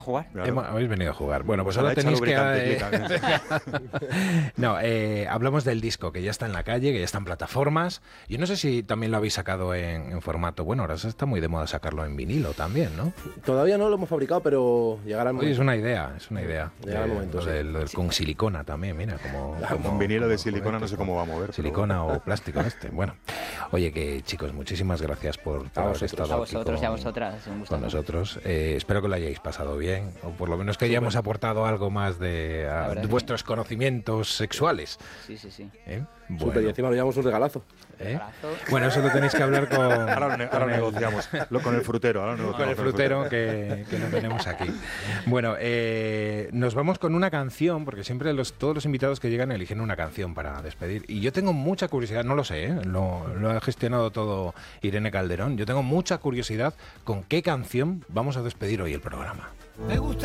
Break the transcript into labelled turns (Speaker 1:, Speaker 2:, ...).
Speaker 1: jugar.
Speaker 2: Claro.
Speaker 3: Habéis venido a jugar. Bueno, pues
Speaker 2: Ojalá
Speaker 3: ahora tenéis que...
Speaker 2: lubricante,
Speaker 3: No, hablamos del disco, que ya está en la calle, que ya está en plataformas. Yo no sé si también lo habéis sacado en formato... Bueno, ahora está muy de moda sacarlo en vinilo también, ¿no?
Speaker 4: Todavía no lo hemos fabricado, pero llegará el
Speaker 3: Oye,
Speaker 4: momento.
Speaker 3: es una idea, es una idea.
Speaker 4: Llegará el momento,
Speaker 3: Lo del
Speaker 4: sí.
Speaker 3: con silicona también, mira, como
Speaker 2: Con vinilo de
Speaker 3: como
Speaker 2: silicona no
Speaker 3: juguete,
Speaker 2: sé cómo va a mover. pero
Speaker 3: silicona o plástico este. Bueno, oye, que chicos, muchísimas gracias por haber
Speaker 4: vosotros.
Speaker 3: estado
Speaker 1: A
Speaker 3: aquí
Speaker 1: vosotros y a vosotras. Un gusto.
Speaker 3: con nosotros. Espero que lo hayáis pasado bien, o por lo menos que hayamos aportado algo más de
Speaker 1: verdad que
Speaker 3: vuestros conocimientos sexuales.
Speaker 1: Sí, sí, sí.
Speaker 3: ¿Eh?
Speaker 4: Súper, y
Speaker 3: Bueno,
Speaker 4: encima lo llevamos un regalazo.
Speaker 3: ¿eh?
Speaker 1: Abrazo.
Speaker 3: Bueno, eso lo tenéis que hablar con,
Speaker 2: ahora negociamos. Con el frutero. Ahora negociamos
Speaker 3: con el frutero que lo tenemos aquí. Bueno, nos vamos con una canción, porque siempre todos los invitados que llegan eligen una canción para despedir. Y yo tengo mucha curiosidad, no lo sé, lo ha gestionado todo Irene Calderón. Yo tengo mucha curiosidad con qué canción vamos a despedir hoy el programa.